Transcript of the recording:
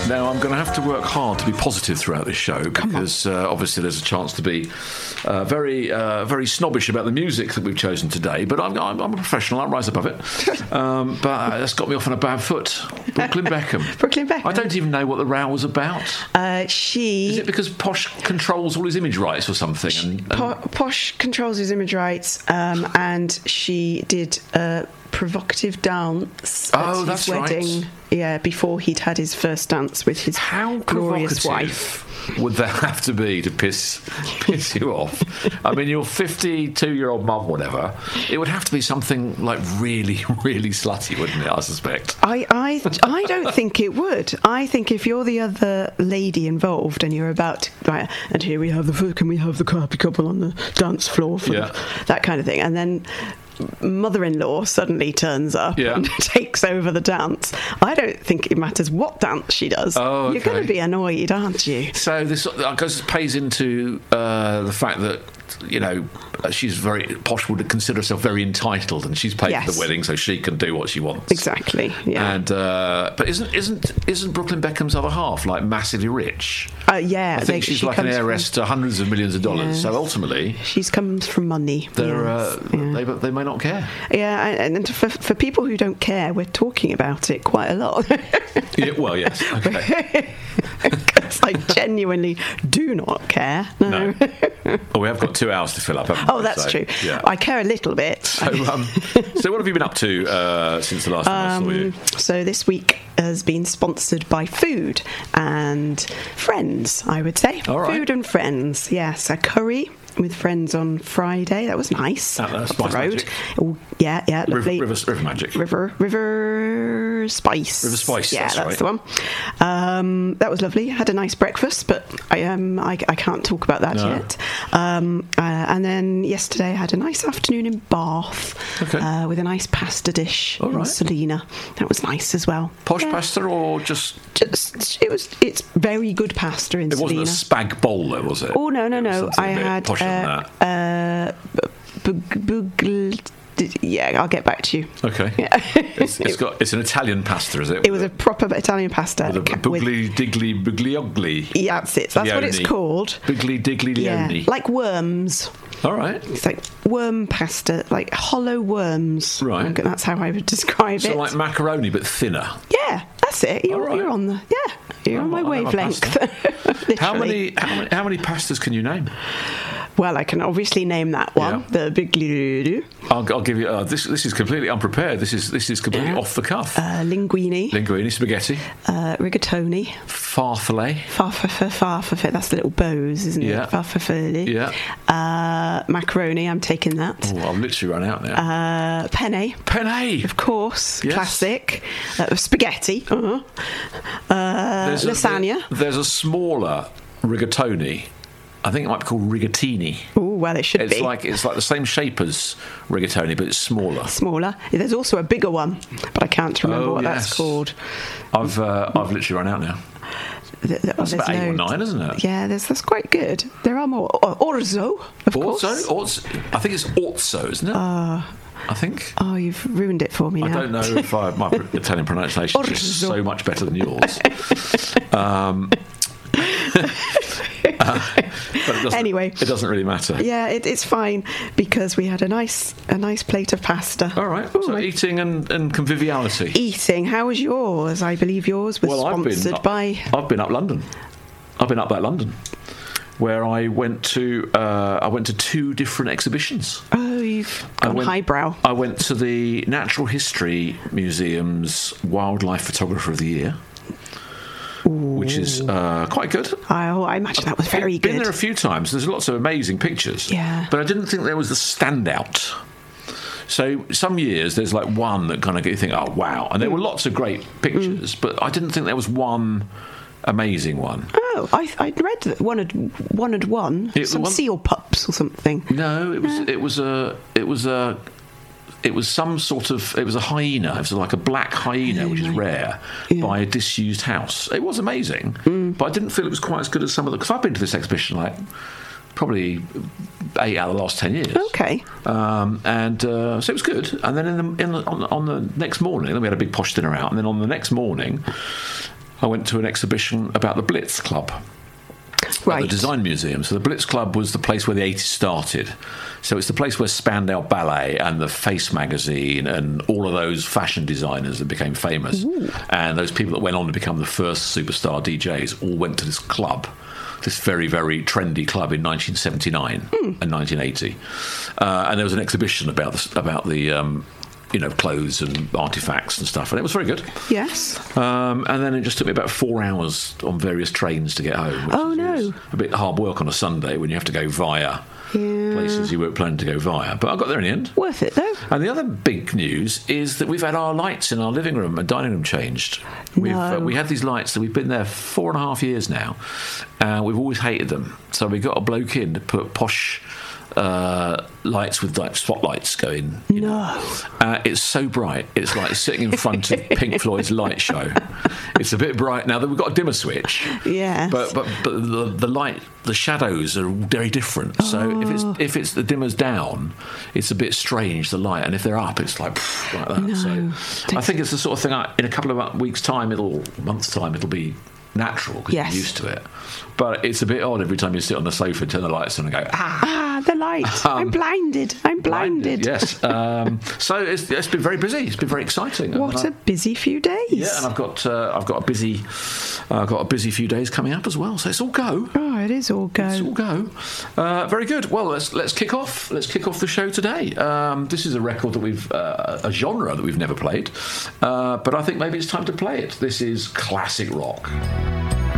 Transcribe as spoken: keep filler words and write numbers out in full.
Now, I'm going to have to work hard to be positive throughout this show because uh, obviously there's a chance to be uh, very uh, very snobbish about the music that we've chosen today, but I'm, I'm, I'm a professional, I'll rise above it. Um, but that's got me off on a bad foot. Brooklyn Beckham. Brooklyn Beckham. I don't even know what the row was about. Uh, she... Is it because Posh controls all his image rights or something? And, and... Po- Posh controls his image rights, um, and she did a provocative dance at oh, his that's wedding. Right. Yeah, before he'd had his first dance with his How glorious wife. Would that have to be to piss piss you off? I mean, your fifty-two-year-old mum, whatever. It would have to be something like really, really slutty, wouldn't it? I suspect. I, I, I don't think it would. I think if you're the other lady involved and you're about to, right, and here we have the can we have the happy couple on the dance floor for yeah. that kind of thing, and then mother-in-law suddenly turns up yeah. and takes over the dance. I don't think it matters what dance she does. Oh, okay. You're going to be annoyed, aren't you? So this, I guess, pays into uh, the fact that, you know, she's very Posh would consider herself very entitled, and she's paid yes. for the wedding, so she can do what she wants. Exactly. Yeah. And uh, but isn't isn't isn't Brooklyn Beckham's other half like massively rich? Uh, yeah. I think they, she's she like an heiress from, to hundreds of millions of dollars. yes. So ultimately, she's comes from money. They're yes. uh, yeah. they they may not care. Yeah, and, and for for people who don't care, we're talking about it quite a lot. yeah, well, yes. Okay. Because I genuinely do not care. No. no. Oh, we have got two hours to fill up, haven't we? Oh, that's so, true. Yeah. I care a little bit. So, um, so what have you been up to uh, since the last time um, I saw you? So this week has been sponsored by food and friends, I would say. All right. Food and friends, yes. A curry with friends on Friday. That was nice. That, that's Up the Spice road. Magic. Oh, yeah, yeah. River, Lovely. River, River Magic. River, River Spice. River Spice. Yeah, that's, that's right. the one. Um, that was lovely. Had a nice breakfast, but I um I, I can't talk about that No. yet. Um, uh, and then yesterday I had a nice afternoon in Bath Okay. uh, with a nice pasta dish All in right. Selina. That was nice as well. Posh Yeah. pasta or just... Just it was. It's very good pasta in It wasn't Selina. a spag bowl, though, was it? Oh no no It was no! something I a bit had posher than uh, uh, bug, bug, yeah. I'll get back to you. that. Okay. Yeah. It's, it's got. It's an Italian pasta, is it? It was a proper Italian pasta. With a ca- bugly diggly bugliogly. Yeah, that's it. That's what it's Leone. called. Bugly diggly Yeah, leone. like worms. All right. It's like worm pasta, like hollow worms. Right. Okay, that's how I would describe So it. like macaroni, but thinner. Yeah, that's it. You're, All right. you're on the yeah. You're on my I know my wavelength. pasta. How Literally. many, how many? How many pastas can you name? Well, I can obviously name that one. Yeah. The big ludu, I'll, I'll give you. Uh, this. This is completely unprepared. This is. This is completely Yeah. off the cuff. uh, linguine, Linguine, spaghetti, uh, rigatoni, farfalle. farfalle, farfalle. That's the little bows, isn't Yeah. it? Farfalle. Yeah. Uh, macaroni. I'm taking that. Oh, I've literally run out now. Uh, penne. Penne. Of course, Yes. classic. Uh, spaghetti. Uh-huh. Uh, There's a- lasagna. there's a smaller rigatoni. I think it might be called rigatini. Oh, well, it should It's be. like it's like the same shape as rigatoni, but it's smaller. Smaller. There's also a bigger one, but I can't remember Oh, what yes. that's called. I've uh, I've literally run out now. Th- th- That's there's about eight or loads. nine, isn't it? Yeah, there's, that's quite good. There are more. Oh, orzo, of course. Orzo, Orzo. I think it's orzo, isn't it? Uh, I think. oh, you've ruined it for me now. I don't know if I, my Italian pronunciation is Orzo. so much better than yours. um, uh, but it doesn't, Anyway. it doesn't really matter. Yeah, it, it's fine because we had a nice a nice plate of pasta. All right. Ooh, So I- eating and, and conviviality. Eating. How was yours? I believe yours was Well, I've been sponsored by. I've been up London. I've been up that London, where I went to uh, I went to two different exhibitions. Oh, you've I gone went- highbrow. I went to the Natural History Museum's Wildlife Photographer of the Year, which is uh, quite good. Oh, I imagine that was very Been good. there a few times. There's lots of amazing pictures. Yeah. But I didn't think there was the standout. So some years there's like one that kind of get you think, oh wow, and there were lots of great pictures, Mm. but I didn't think there was one amazing one. Oh, I I read that one had one had won It- some one- seal pups or something. No, it was it was a it was a it was some sort of it was a hyena. It was like a black hyena, which is rare, Yeah. by a disused house. It was amazing, but I didn't feel it was quite as good as some of the. Because I've been to this exhibition like probably eight out of the last ten years. Okay. Um, and uh, so it was good. And then in the, in the, on, the, on the next morning, then we had a big posh dinner out. And then on the next morning, I went to an exhibition about the Blitz Club. Right. At the Design Museum. So the Blitz Club was the place where the eighties started. So it's the place where Spandau Ballet and the Face magazine and all of those fashion designers that became famous, Ooh. and those people that went on to become the first superstar D Js all went to this club, this very, very trendy club in nineteen seventy-nine mm. and nineteen eighty. Uh, and there was an exhibition about the, about the um, you know, clothes and artifacts and stuff, and it was very good. Yes. Um, and then it just took me about four hours on various trains to get home. Which oh, no. A bit hard work on a Sunday when you have to go via yeah. places you weren't planning to go via. But I got there in the end. Worth it, though. And the other big news is that we've had our lights in our living room and dining room changed. No. We've, uh, we had these lights that we've been there four and a half years now, and we've always hated them. So we got a bloke in to put posh uh, lights with like spotlights going. You no. know. Uh, it's so bright. It's like sitting in front of Pink Floyd's light show. It's a bit bright. Now that we've got a dimmer switch. Yes. But but, but the, the light, the shadows are very different. Oh. So if it's if it's the dimmer's down, it's a bit strange, the light. And if they're up, it's like, like that. No. So I think it's the sort of thing I, in a couple of weeks' time, it'll, months' time, it'll be natural because yes. you're used to it. But it's a bit odd every time you sit on the sofa, turn the lights on and go, ah. Ah, the light. Um, I'm blinded. I'm blinded. blinded yes. Um, so it's, it's been very busy. It's been very exciting. What a busy few days. Yeah, and I've got uh, I've got a busy uh, got a busy few days coming up as well. So it's all go. Oh, it is all go. It's all go. Uh, very good. Well, let's let's kick off. Let's kick off the show today. Um, this is a record that we've uh, a genre that we've never played, uh, but I think maybe it's time to play it. This is classic rock.